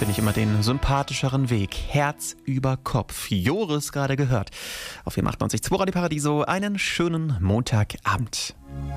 finde ich immer den sympathischeren Weg. Herz über Kopf. Joris gerade gehört. Auf dem 98.2 Radio Paradiso einen schönen Montagabend.